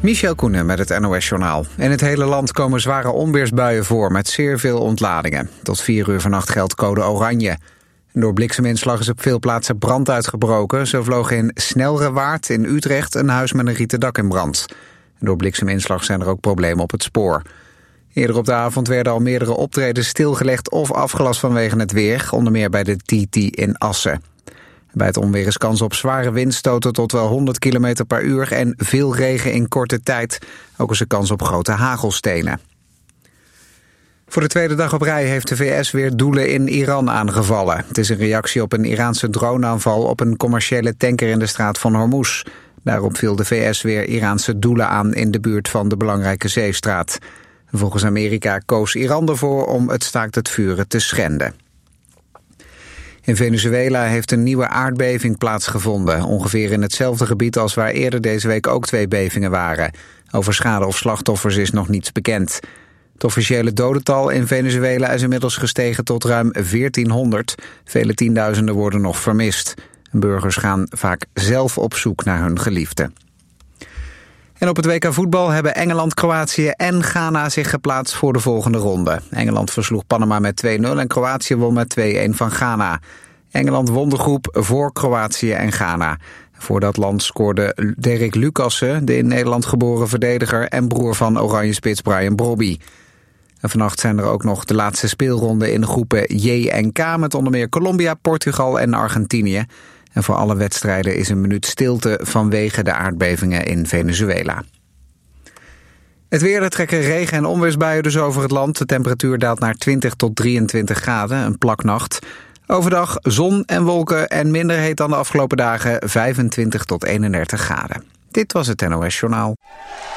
Michel Koenen met het NOS-journaal. In het hele land komen zware onweersbuien voor met zeer veel ontladingen. Tot 4 uur vannacht geldt code oranje. Door blikseminslag is op veel plaatsen brand uitgebroken. Zo vloog in Snelrewaard in Utrecht een huis met een rieten dak in brand. Door blikseminslag zijn er ook problemen op het spoor. Eerder op de avond werden al meerdere optredens stilgelegd of afgelast vanwege het weer. Onder meer bij de TT in Assen. Bij het onweer is kans op zware windstoten tot wel 100 km per uur en veel regen in korte tijd. Ook is er kans op grote hagelstenen. Voor de tweede dag op rij heeft de VS weer doelen in Iran aangevallen. Het is een reactie op een Iraanse droneaanval op een commerciële tanker in de straat van Hormuz. Daarop viel de VS weer Iraanse doelen aan in de buurt van de belangrijke zeestraat. Volgens Amerika koos Iran ervoor om het staakt het vuren te schenden. In Venezuela heeft een nieuwe aardbeving plaatsgevonden. Ongeveer in hetzelfde gebied als waar eerder deze week ook 2 bevingen waren. Over schade of slachtoffers is nog niets bekend. Het officiële dodental in Venezuela is inmiddels gestegen tot ruim 1400. Vele tienduizenden worden nog vermist. Burgers gaan vaak zelf op zoek naar hun geliefden. En op het WK voetbal hebben Engeland, Kroatië en Ghana zich geplaatst voor de volgende ronde. Engeland versloeg Panama met 2-0 en Kroatië won met 2-1 van Ghana. Engeland won de groep voor Kroatië en Ghana. Voor dat land scoorde Derek Lucassen, de in Nederland geboren verdediger en broer van Oranje-spits Brian Brobby. En vannacht zijn er ook nog de laatste speelronden in de groepen J en K met onder meer Colombia, Portugal en Argentinië. En voor alle wedstrijden is een minuut stilte vanwege de aardbevingen in Venezuela. Het weer, er trekken regen- en onweersbuien dus over het land. De temperatuur daalt naar 20 tot 23 graden, een plaknacht. Overdag zon en wolken en minder heet dan de afgelopen dagen 25 tot 31 graden. Dit was het NOS Journaal.